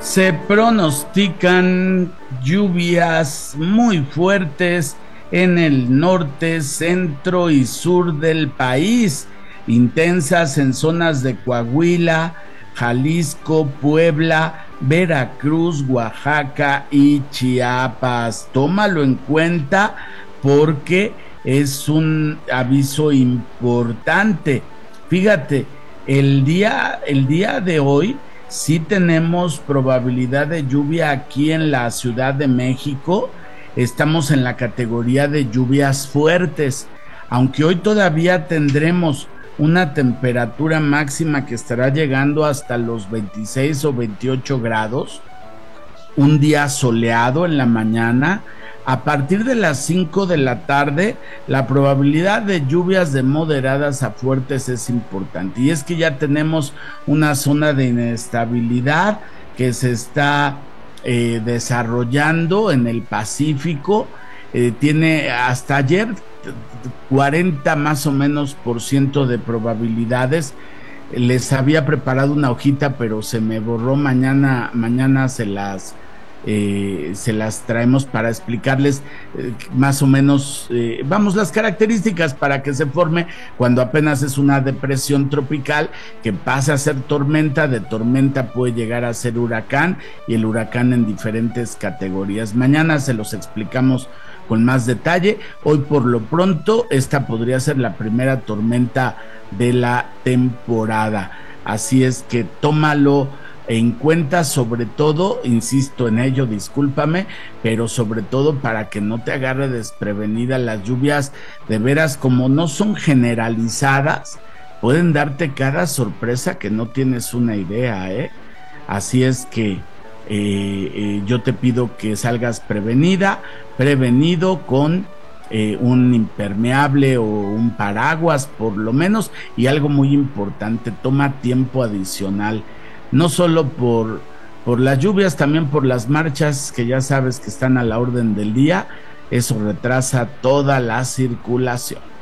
Se pronostican lluvias muy fuertes en el norte, centro y sur del país, intensas en zonas de Coahuila, Jalisco, Puebla, Veracruz, Oaxaca y Chiapas. Tómalo en cuenta porque es un aviso importante. Fíjate, el día de hoy sí tenemos probabilidad de lluvia aquí en la Ciudad de México. Estamos en la categoría de lluvias fuertes, aunque hoy todavía tendremos una temperatura máxima que estará llegando hasta los 26 o 28 grados, un día soleado en la mañana. A partir de las 5 de la tarde, la probabilidad de lluvias de moderadas a fuertes es importante. Y es que ya tenemos una zona de inestabilidad que se está desarrollando en el Pacífico. Tiene hasta ayer 40 más o menos por ciento de probabilidades. Les había preparado una hojita, pero se me borró. Mañana se las traemos para explicarles más o menos, vamos, las características para que se forme cuando apenas es una depresión tropical que pasa a ser tormenta, de tormenta puede llegar a ser huracán, y el huracán en diferentes categorías. Mañana se los explicamos con más detalle. Hoy por lo pronto esta podría ser la primera tormenta de la temporada, así es que tómalo en cuenta, sobre todo, insisto en ello, discúlpame, pero sobre todo para que no te agarre desprevenida. Las lluvias, de veras, como no son generalizadas, pueden darte cada sorpresa que no tienes una idea, ¿eh? Así es que yo te pido que salgas prevenido con un impermeable o un paraguas por lo menos, y algo muy importante, toma tiempo adicional, no solo por las lluvias, también por las marchas que ya sabes que están a la orden del día. Eso retrasa toda la circulación.